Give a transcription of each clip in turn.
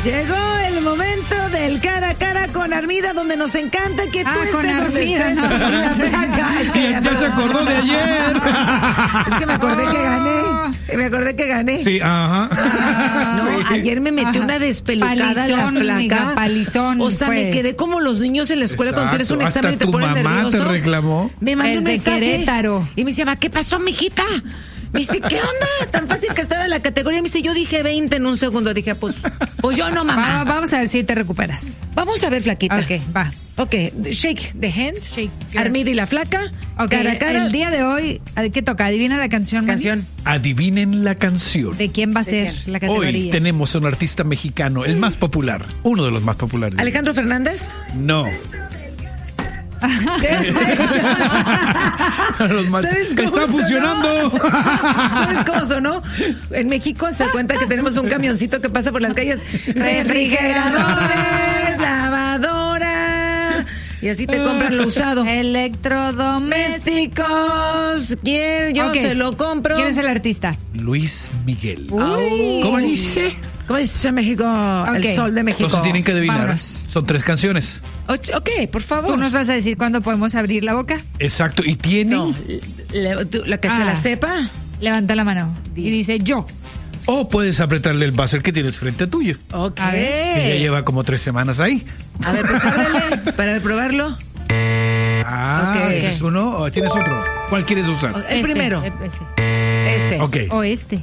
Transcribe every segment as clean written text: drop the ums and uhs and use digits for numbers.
Llegó el momento del cara a cara con Armida, donde nos encanta que tú estés donde estés. No. La flaca. Es que Ya se acordó de ayer. Es que me acordé que gané. Sí, ajá. No, Sí. ayer me metí una despelucada Palizón, la flaca. amiga, palizón O sea, fue. me quedé como los niños en la escuela cuando tienes un Exacto. examen y te Hasta tu pones mamá nervioso. te reclamó. Me mandó un Desde mensaje. Querétaro. Y me dice, ¿qué pasó, mijita? Me dice, ¿qué onda? Tan fácil que estaba en la categoría. Me dice, yo dije 20 en un segundo. Dije, pues yo no, mamá. Vamos a ver si te recuperas. Vamos a ver, flaquita. Ok, va. Ok, shake the hand. Shake. Armida y la flaca. Ok, Cara a cara. el día de hoy, ¿qué toca? ¿Adivina la canción? Mami? Canción. Adivinen la canción. ¿De quién va a ser quién? la categoría? Hoy tenemos a un artista mexicano, el más popular, uno de los más populares. ¿Alejandro Fernández? No. ¿Qué es eso? Los más- ¿Sabes cómo ¡Está sonó? funcionando! ¿Sabes cómo sonó? En México se cuenta que tenemos un camioncito que pasa por las calles. Refrigeradores, lavadora. Y así te compran lo usado. Electrodomésticos. Domésticos. Yo Ok. se lo compro. ¿Quién es el artista? Luis Miguel. Uy. ¿Cómo dice? ¿Cómo dice México? El Ok. sol de México. Entonces tienen que adivinar. Vámonos. Son 3 canciones. Ok, por favor. ¿Tú nos vas a decir cuándo podemos abrir la boca? Exacto. Y tienen. No, la que se la sepa. Levanta la mano. Y dice yo. O puedes apretarle el buzzer que tienes frente a tuyo. Ok. A ver. Que ya lleva como 3 semanas ahí. A ver, pues ábrele para probarlo. Ah, Ok. ese es uno. ¿O tienes otro? ¿Cuál quieres usar? El primero. Ese. Ok. O este.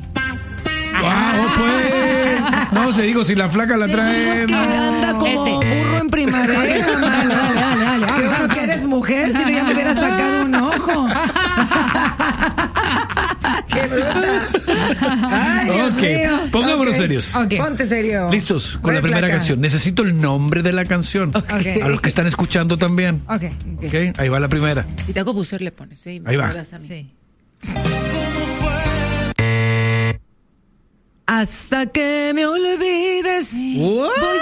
Pues. No, te digo, si la flaca la trae. Que no. anda como Este. burro en primavera, mano. Dale. Qué bueno que eres mujer, si no ya me hubiera sacado un ojo. ¡Qué bruta! ¡Ay, Dios Ok, mío! pongámonos Ok. serios. Ok. Ponte serio. Listos con la Ven, primera flaca. canción. Necesito el nombre de la canción. Ok. A los que están escuchando también. Ok. Ok, ahí va la primera. Si te hago buzzer, le pones, ¿sí? Ahí va. Me das a mí. Sí. Hasta que me olvides. What?